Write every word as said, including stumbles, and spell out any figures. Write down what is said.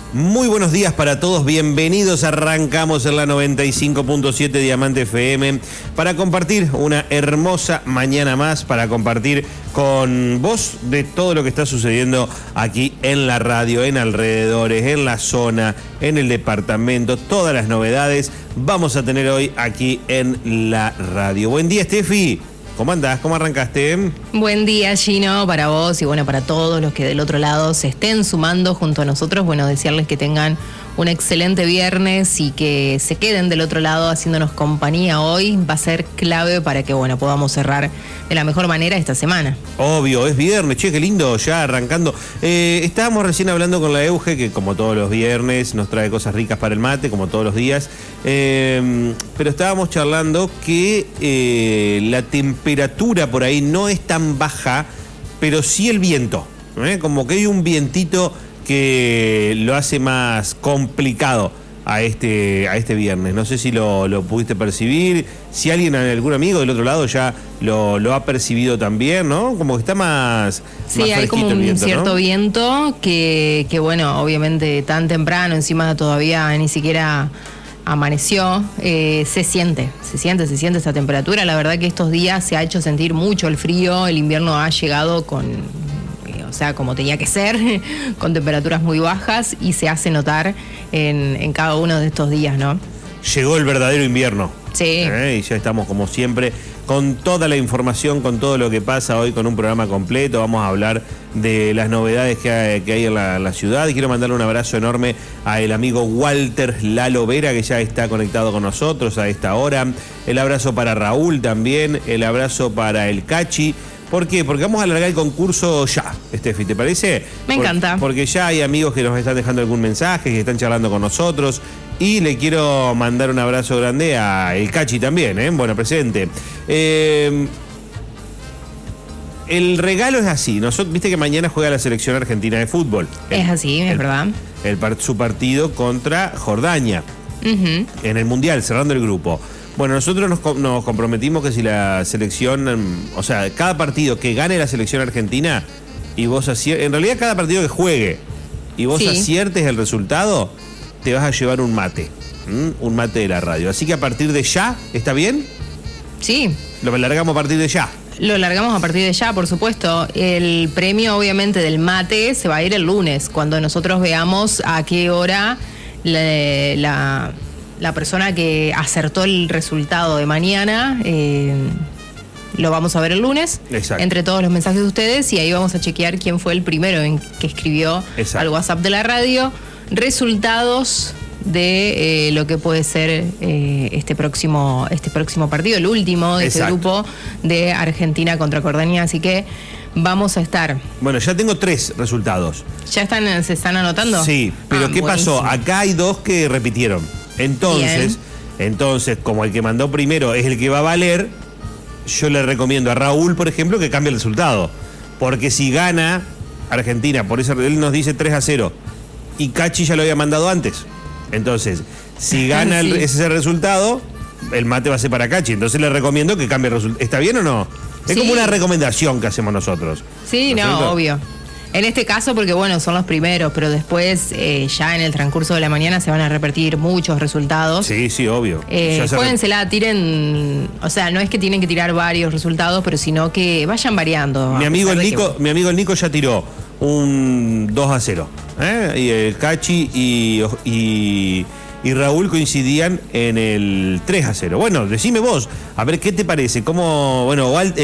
Muy buenos días para todos, bienvenidos, arrancamos en la noventa y cinco punto siete Diamante F M para compartir una hermosa mañana más, para compartir con vos de todo lo que está sucediendo aquí en la radio, en alrededores, en la zona, en el departamento, todas las novedades vamos a tener hoy aquí en la radio. Buen día, Steffi. ¿Cómo andás? ¿Cómo arrancaste? Buen día, Gino, para vos y bueno, para todos los que del otro lado se estén sumando junto a nosotros. Bueno, desearles que tengan un excelente viernes y que se queden del otro lado haciéndonos compañía hoy. Va a ser clave para que, bueno, podamos cerrar de la mejor manera esta semana. Obvio, es viernes, che, qué lindo, ya arrancando. Eh, estábamos recién hablando con la Euge, que como todos los viernes nos trae cosas ricas para el mate, como todos los días. Eh, pero estábamos charlando que eh, la temperatura por ahí no es tan baja, pero sí el viento. ¿eh? Como que hay un vientito que lo hace más complicado a este, a este viernes. No sé si lo, lo pudiste percibir, si alguien, algún amigo del otro lado ya lo, lo ha percibido también, ¿no? Como que está más, sí, más hay como un viento, cierto ¿no? viento que, que, bueno, obviamente tan temprano, encima todavía ni siquiera amaneció, eh, se siente, se siente, se siente esta temperatura. La verdad que estos días se ha hecho sentir mucho el frío, el invierno ha llegado con... O sea, como tenía que ser, con temperaturas muy bajas y se hace notar en, en cada uno de estos días, ¿no? Llegó el verdadero invierno. Sí. ¿Eh? Y ya estamos, como siempre, con toda la información, con todo lo que pasa hoy, con un programa completo. Vamos a hablar de las novedades que hay, que hay en, la, en la ciudad. Y quiero mandarle un abrazo enorme al amigo Walter Lalo Vera, que ya está conectado con nosotros a esta hora. El abrazo para Raúl también. El abrazo para el Cachi. ¿Por qué? Porque vamos a alargar el concurso ya, Steffi, ¿te parece? Me Por, encanta. Porque ya hay amigos que nos están dejando algún mensaje, que están charlando con nosotros. Y le quiero mandar un abrazo grande a el Cachi también, ¿eh? Bueno, presente. Eh, el regalo es así. Nosotros, viste que mañana juega la selección argentina de fútbol. Es el, así, es el, verdad. El, su partido contra Jordania. Uh-huh. En el Mundial, cerrando el grupo. Bueno, nosotros nos, nos comprometimos que si la selección, o sea, cada partido que gane la selección argentina y vos aciertes, en realidad cada partido que juegue y vos sí. aciertes el resultado, te vas a llevar un mate, ¿m? un mate de la radio. Así que a partir de ya, ¿está bien? Sí. Lo largamos a partir de ya. Lo largamos a partir de ya, por supuesto. El premio, obviamente, del mate se va a ir el lunes, cuando nosotros veamos a qué hora la... la La persona que acertó el resultado de mañana, eh, lo vamos a ver el lunes. Exacto. Entre todos los mensajes de ustedes, y ahí vamos a chequear quién fue el primero en que escribió Exacto. al WhatsApp de la radio resultados de eh, lo que puede ser eh, este próximo este próximo partido, el último de Exacto. este grupo de Argentina contra Jordania. Así que vamos a estar. Bueno, ya tengo tres resultados. ¿Ya están se están anotando? Sí, pero ah, ¿qué buenísimo. pasó? Acá hay dos que repitieron. Entonces, Bien. entonces, como el que mandó primero es el que va a valer, yo le recomiendo a Raúl, por ejemplo, que cambie el resultado. Porque si gana Argentina, por eso él nos dice tres a cero, y Cachi ya lo había mandado antes. Entonces, si gana sí. el, ese resultado, el mate va a ser para Cachi. Entonces le recomiendo que cambie el resultado. ¿Está bien o no? Es sí. como una recomendación que hacemos nosotros. Sí, no, no obvio. En este caso, porque bueno, son los primeros, pero después, eh, ya en el transcurso de la mañana se van a repetir muchos resultados. Sí, sí, obvio. Eh, Juéguensela, re... tiren, o sea, no es que tienen que tirar varios resultados, pero sino que vayan variando. Mi amigo el Nico, que... mi amigo el Nico ya tiró un dos a cero. ¿eh? Y el Cachi y, y, y Raúl coincidían en el tres a cero. Bueno, decime vos, a ver qué te parece. ¿Cómo, bueno, Walt,